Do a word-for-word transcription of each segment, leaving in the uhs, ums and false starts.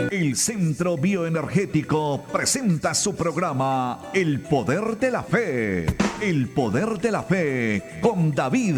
El Centro Bioenergético presenta su programa El Poder de la Fe. El Poder de la Fe con David,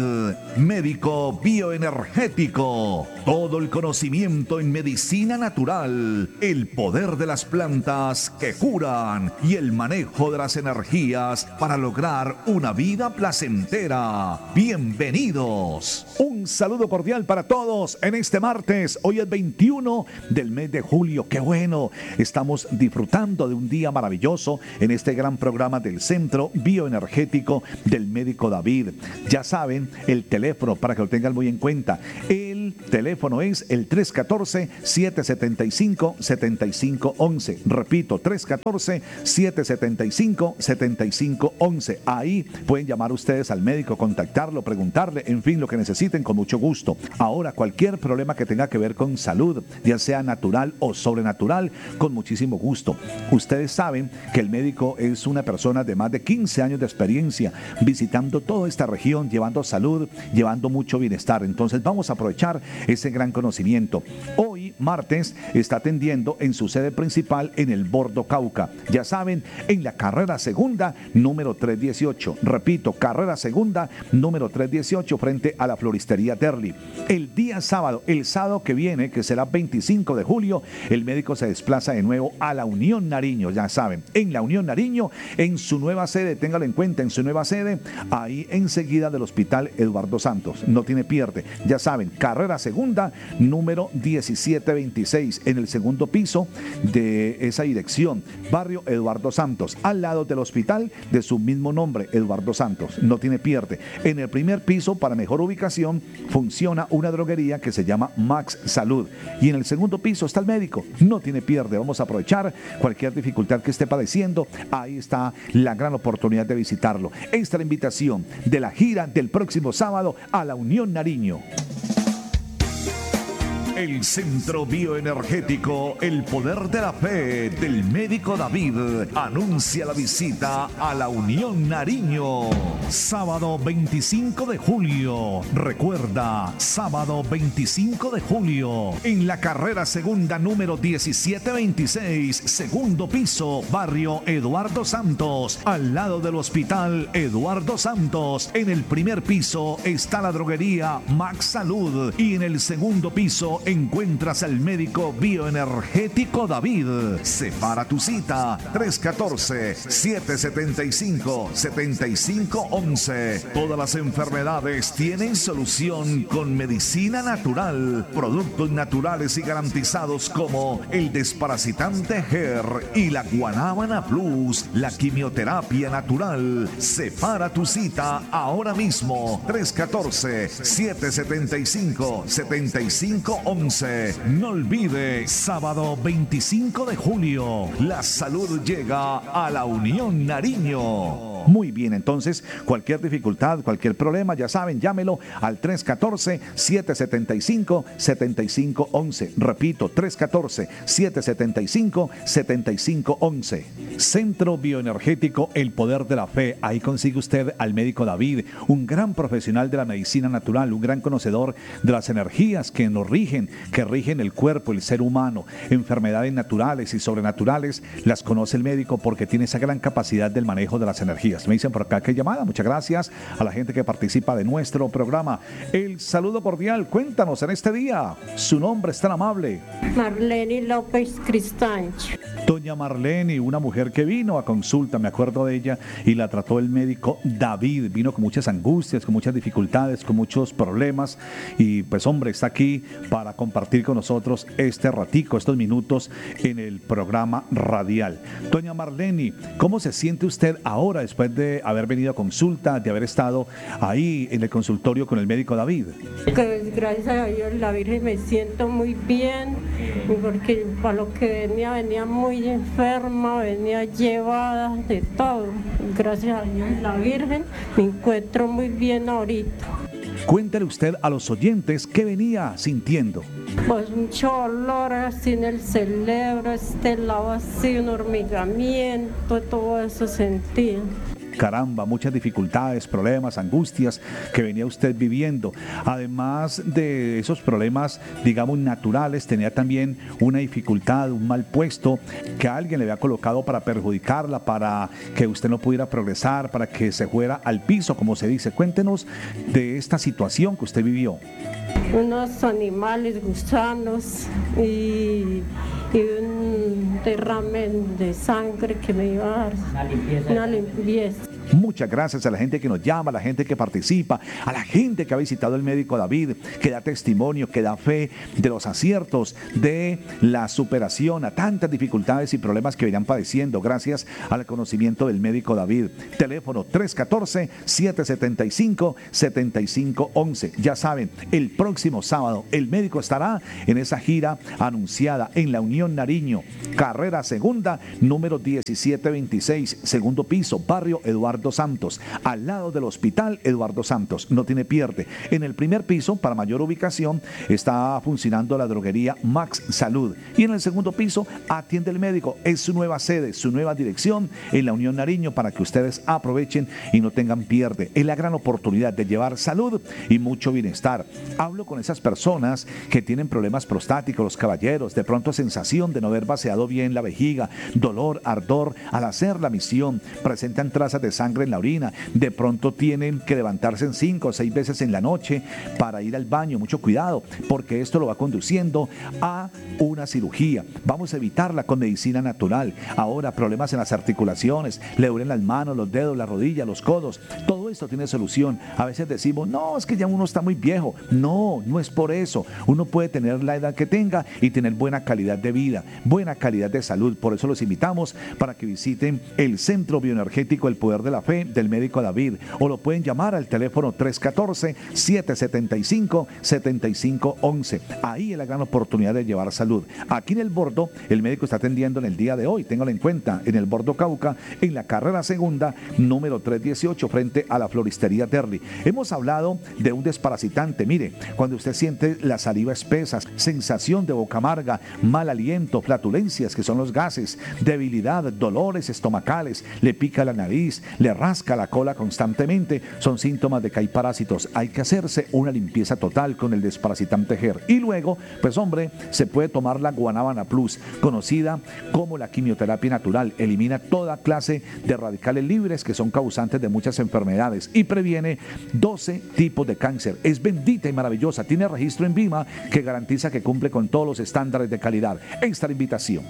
médico bioenergético. Todo el conocimiento en medicina natural, el poder de las plantas que curan y el manejo de las energías para lograr una vida placentera. Bienvenidos. Un saludo cordial para todos en este martes. Hoy es veintiuno del mes de julio. ¡Qué bueno! Estamos disfrutando de un día maravilloso en este gran programa del Centro Bioenergético del médico David. Ya saben, el teléfono para que lo tengan muy en cuenta. El teléfono es el tres uno cuatro, siete siete cinco, siete cinco uno uno. Repito, tres uno cuatro, siete siete cinco, siete cinco uno uno. Ahí pueden llamar ustedes al médico, contactarlo, preguntarle, en fin, lo que necesiten con mucho gusto. Ahora, cualquier problema que tenga que ver con salud, ya sea natural o sobrenatural, con muchísimo gusto. Ustedes saben que el médico es una persona de más de quince años de experiencia visitando toda esta región, llevando salud, llevando mucho bienestar. Entonces vamos a aprovechar ese gran conocimiento. Hoy, martes, está atendiendo en su sede principal en el Bordo Cauca. Ya saben, en la carrera segunda, número trescientos dieciocho. Repito, carrera segunda, número trescientos dieciocho, frente a la floristería Derli. El día sábado, el sábado que viene, que será veinticinco de julio, el médico se desplaza de nuevo a la Unión Nariño. Ya saben, en la Unión Nariño, en su nueva sede, téngalo en cuenta, en su nueva sede, ahí enseguida del Hospital Eduardo Santos. No tiene pierde. Ya saben, carrera segunda, número diecisiete veintiséis, en el segundo piso de esa dirección, barrio Eduardo Santos, al lado del hospital de su mismo nombre, Eduardo Santos. No tiene pierde. En el primer piso, para mejor ubicación, funciona una droguería que se llama Max Salud. Y en el segundo piso está el médico. No tiene pierde. Vamos a aprovechar cualquier dificultad que esté padeciendo. Ahí está la gran oportunidad de visitarlo. Esta es la invitación de la gira del próximo sábado a la Unión Nariño. El Centro Bioenergético El Poder de la Fe del médico David anuncia la visita a la Unión Nariño. Sábado veinticinco de julio. Recuerda, sábado veinticinco de julio. En la carrera segunda número diecisiete veintiséis, segundo piso, barrio Eduardo Santos, al lado del Hospital Eduardo Santos. En el primer piso está la droguería Max Salud y en el segundo piso encuentras al médico bioenergético David. Separa tu cita tres uno cuatro, siete siete cinco, siete cinco uno uno. Todas las enfermedades tienen solución con medicina natural, productos naturales y garantizados como el desparasitante G E R y la Guanábana Plus, la quimioterapia natural. Separa tu cita ahora mismo tres uno cuatro, siete siete cinco, siete cinco uno uno. No olvide, sábado veinticinco de julio, la salud llega a la Unión Nariño. Muy bien, entonces, cualquier dificultad, cualquier problema, ya saben, llámelo al tres uno cuatro, siete siete cinco, siete cinco uno uno. Repito, tres uno cuatro, siete siete cinco, siete cinco uno uno. Centro Bioenergético El Poder de la Fe. Ahí consigue usted al médico David, un gran profesional de la medicina natural, un gran conocedor de las energías que nos rigen, que rigen el cuerpo, el ser humano. Enfermedades naturales y sobrenaturales las conoce el médico porque tiene esa gran capacidad del manejo de las energías. Me dicen por acá que llamada. Muchas gracias a la gente que participa de nuestro programa. El saludo cordial. Cuéntanos en este día. Su nombre es tan amable. Marlene López Cristancho. Doña Marlene, una mujer que vino a consulta, me acuerdo de ella, y la trató el médico David. Vino con muchas angustias, con muchas dificultades, con muchos problemas. Y pues hombre, está aquí para compartir con nosotros este ratico, estos minutos en el programa radial. Doña Marlene, ¿cómo se siente usted ahora después de haber venido a consulta, de haber estado ahí en el consultorio con el médico David? Pues gracias a Dios, la Virgen, me siento muy bien, porque para lo que venía, venía muy enferma, venía llevada de todo. Gracias a Dios, la Virgen, me encuentro muy bien ahorita. Cuéntele usted a los oyentes qué venía sintiendo. Pues mucho olor así en el cerebro, este lado así, un hormigamiento, todo eso sentía. Caramba, muchas dificultades, problemas, angustias que venía usted viviendo. Además de esos problemas, digamos, naturales, tenía también una dificultad, un mal puesto que alguien le había colocado para perjudicarla, para que usted no pudiera progresar, para que se fuera al piso, como se dice. Cuéntenos de esta situación que usted vivió. Unos animales, gusanos y, y un derrame de sangre que me iba a dar una limpieza. Una limpieza. Muchas gracias a la gente que nos llama, a la gente que participa, a la gente que ha visitado el médico David, que da testimonio, que da fe de los aciertos, de la superación a tantas dificultades y problemas que venían padeciendo gracias al conocimiento del médico David. Teléfono tres uno cuatro, siete siete cinco, siete cinco uno uno. Ya saben, el próximo sábado el médico estará en esa gira anunciada en la Unión Nariño, carrera segunda, número diecisiete veintiséis, segundo piso, barrio Eduardo Santos, al lado del Hospital Eduardo Santos. No tiene pierde. En el primer piso, para mayor ubicación, está funcionando la droguería Max Salud, y en el segundo piso atiende el médico. Es su nueva sede, su nueva dirección en la Unión Nariño, para que ustedes aprovechen y no tengan pierde. Es la gran oportunidad de llevar salud y mucho bienestar. Hablo con esas personas que tienen problemas prostáticos, los caballeros, de pronto sensación de no haber vaciado bien la vejiga, dolor, ardor al hacer la misión, presentan trazas de sangre en la orina, de pronto tienen que levantarse en cinco o seis veces en la noche para ir al baño. Mucho cuidado, porque esto lo va conduciendo a una cirugía. Vamos a evitarla con medicina natural. Ahora, problemas en las articulaciones, le duelen las manos, los dedos, las rodillas, los codos, todo esto tiene solución. A veces decimos, no, es que ya uno está muy viejo. No, no es por eso. Uno puede tener la edad que tenga y tener buena calidad de vida, buena calidad de salud. Por eso los invitamos para que visiten el Centro Bioenergético El Poder de la Fe del médico David, o lo pueden llamar al teléfono tres uno cuatro, siete siete cinco, siete cinco uno uno. Ahí es la gran oportunidad de llevar salud. Aquí en el Bordo, el médico está atendiendo en el día de hoy, téngalo en cuenta, en el Bordo Cauca, en la carrera segunda, número trescientos dieciocho, frente a la floristería Terry. Hemos hablado de un desparasitante. Mire, cuando usted siente la saliva espesa, sensación de boca amarga, mal aliento, flatulencias, que son los gases, debilidad, dolores estomacales, le pica la nariz, le rasca la cola constantemente, son síntomas de que hay parásitos. Hay que hacerse una limpieza total con el desparasitante G E R. Y luego, pues hombre, se puede tomar la Guanábana Plus, conocida como la quimioterapia natural. Elimina toda clase de radicales libres que son causantes de muchas enfermedades y previene doce tipos de cáncer. Es bendita y maravillosa. Tiene registro en VIMA que garantiza que cumple con todos los estándares de calidad. Esta invitación.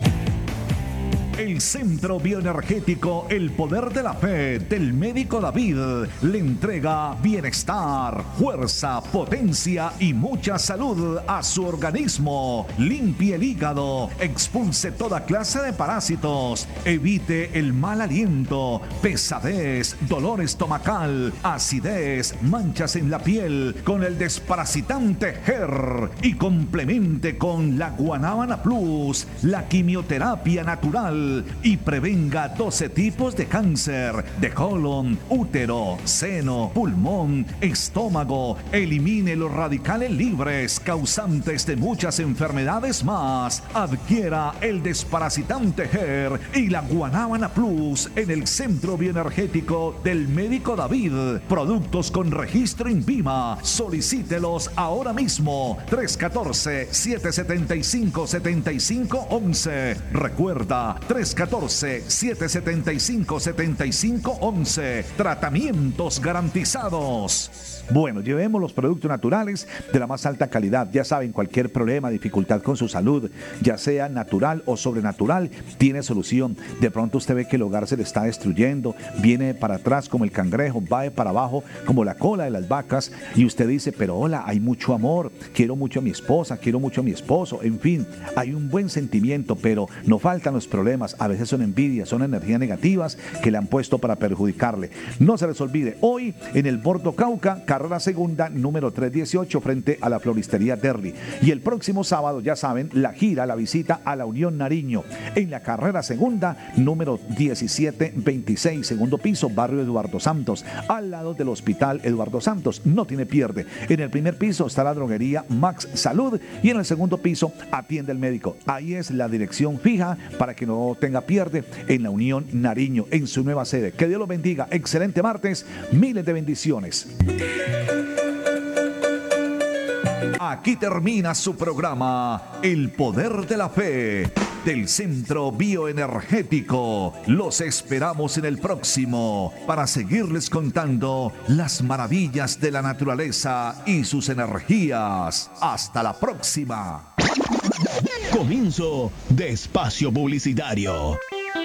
El Centro Bioenergético El Poder de la Fe del médico David le entrega bienestar, fuerza, potencia y mucha salud a su organismo. Limpie el hígado, expulse toda clase de parásitos, evite el mal aliento, pesadez, dolor estomacal, acidez, manchas en la piel con el desparasitante G E R, y complemente con la Guanábana Plus, la quimioterapia natural, y prevenga doce tipos de cáncer de colon, útero, seno, pulmón, estómago. Elimine los radicales libres causantes de muchas enfermedades más. Adquiera el desparasitante G E R y la Guanábana Plus en el Centro Bioenergético del médico David. Productos con registro en VIMA. Solicítelos ahora mismo. tres uno cuatro, siete siete cinco, siete cinco uno uno. Recuerda, tres uno cuatro, siete siete cinco, siete cinco uno uno. Tratamientos garantizados. Bueno, llevemos los productos naturales de la más alta calidad. Ya saben, cualquier problema, dificultad con su salud, ya sea natural o sobrenatural, tiene solución. De pronto usted ve que el hogar se le está destruyendo, viene para atrás como el cangrejo, va para abajo como la cola de las vacas, y usted dice, pero hola, hay mucho amor, quiero mucho a mi esposa, quiero mucho a mi esposo, en fin, hay un buen sentimiento, pero no faltan los problemas. A veces son envidias, son energías negativas que le han puesto para perjudicarle. No se les olvide, hoy en el Bordo Cauca, carrera segunda, número trescientos dieciocho, frente a la floristería Derby. Y el próximo sábado, ya saben, la gira, la visita a la Unión Nariño, en la carrera segunda, número diecisiete veintiséis, segundo piso, barrio Eduardo Santos, al lado del Hospital Eduardo Santos. No tiene pierde. En el primer piso está la droguería Max Salud, y en el segundo piso atiende el médico. Ahí es la dirección fija para que no te tenga pierde en la Unión Nariño, en su nueva sede. Que Dios los bendiga. Excelente martes. Miles de bendiciones. Aquí termina su programa El Poder de la Fe del Centro Bioenergético. Los esperamos en el próximo para seguirles contando las maravillas de la naturaleza y sus energías. Hasta la próxima. Comienzo de espacio publicitario.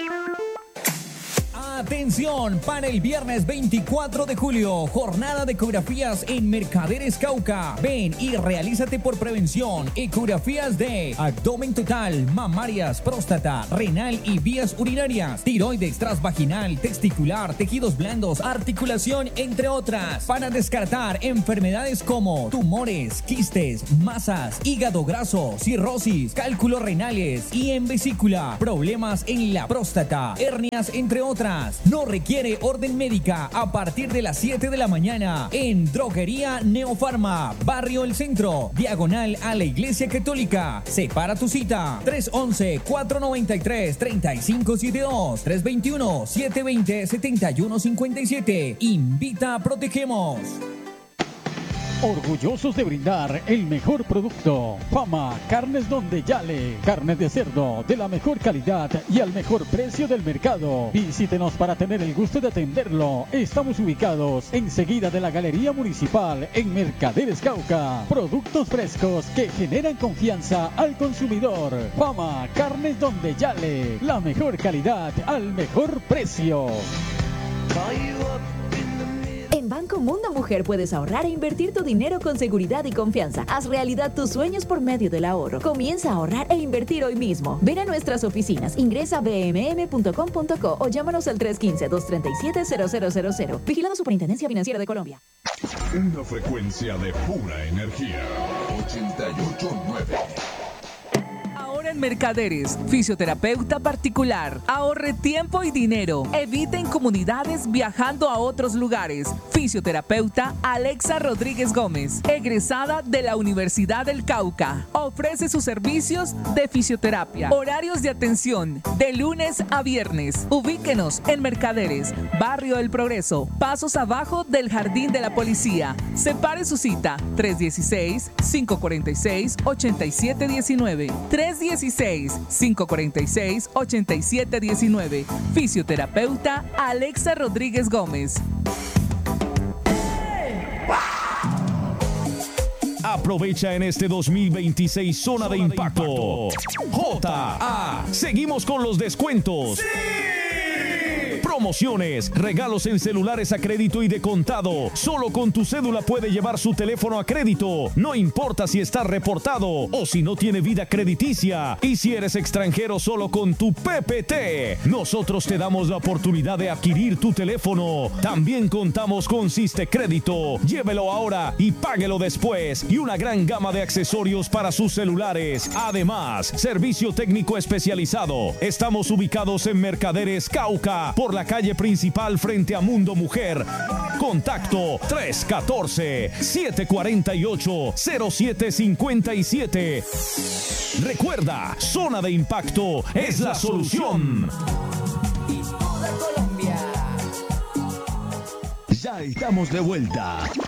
Atención, para el viernes veinticuatro de julio, jornada de ecografías en Mercaderes Cauca. Ven y realízate por prevención. Ecografías de abdomen total, mamarias, próstata, renal y vías urinarias, tiroides, transvaginal, testicular, tejidos blandos, articulación, entre otras, para descartar enfermedades como tumores, quistes, masas, hígado graso, cirrosis, cálculos renales y en vesícula, problemas en la próstata, hernias, entre otras. No requiere orden médica a partir de las siete de la mañana en Droguería Neofarma, Barrio El Centro, diagonal a la Iglesia Católica. Separa tu cita. tres once, cuatro noventa y tres, treinta y cinco setenta y dos, tres veintiuno, setecientos veinte, setenta y uno cincuenta y siete. Invita, protegemos. Orgullosos de brindar el mejor producto. Fama Carnes Donde Yale. Carne de cerdo de la mejor calidad y al mejor precio del mercado. Visítenos para tener el gusto de atenderlo. Estamos ubicados enseguida de la Galería Municipal en Mercaderes Cauca. Productos frescos que generan confianza al consumidor. Fama Carnes Donde Yale. La mejor calidad al mejor precio. En Banco Mundo Mujer puedes ahorrar e invertir tu dinero con seguridad y confianza. Haz realidad tus sueños por medio del ahorro. Comienza a ahorrar e invertir hoy mismo. Ven a nuestras oficinas, ingresa a b m m punto com punto co o llámanos al tres uno cinco, dos tres siete, cero cero cero cero. Vigilado Superintendencia Financiera de Colombia. Una frecuencia de pura energía. ochenta y ocho punto nueve. En Mercaderes, fisioterapeuta particular. Ahorre tiempo y dinero. Evite incomodidades viajando a otros lugares. Fisioterapeuta Alexa Rodríguez Gómez, egresada de la Universidad del Cauca. Ofrece sus servicios de fisioterapia. Horarios de atención de lunes a viernes. Ubíquenos en Mercaderes, Barrio El Progreso, pasos abajo del Jardín de la Policía. Separe su cita tres uno seis, cinco cuatro seis, ocho siete uno nueve. tres uno seis, cinco cuatro seis, ocho siete uno nueve. Fisioterapeuta Alexa Rodríguez Gómez. Aprovecha en este dos mil veintiséis Zona de Impacto. J A. Seguimos con los descuentos. ¡Sí! Promociones, regalos en celulares a crédito y de contado. Solo con tu cédula puede llevar su teléfono a crédito. No importa si está reportado o si no tiene vida crediticia. Y si eres extranjero, solo con tu P P T. Nosotros te damos la oportunidad de adquirir tu teléfono. También contamos con Siste Crédito. Llévelo ahora y páguelo después. Y una gran gama de accesorios para sus celulares. Además, servicio técnico especializado. Estamos ubicados en Mercaderes Cauca, por la calle principal frente a Mundo Mujer. Contacto tres uno cuatro, siete cuatro ocho, cero siete cinco siete. Recuerda, Zona de Impacto es la solución. Ya estamos de vuelta.